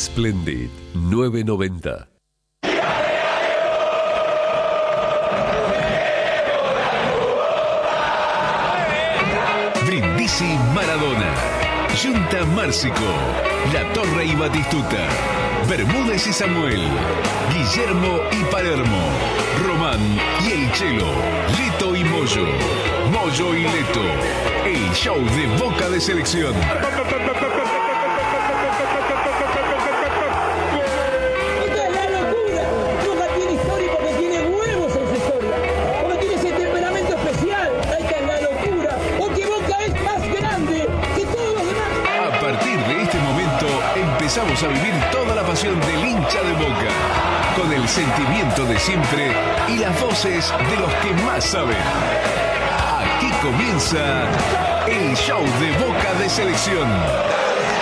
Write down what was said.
Splendid 990. Brindisi Maradona, Junta Márcico, La Torre y Batistuta, Bermúdez y Samuel, Guillermo y Palermo, Román y El Chelo, Leto y Moyo, Moyo y Leto, el show de Boca de Selección. Empezamos a vivir toda la pasión del hincha de Boca, con el sentimiento de siempre y las voces de los que más saben. Aquí comienza el show de Boca de Selección.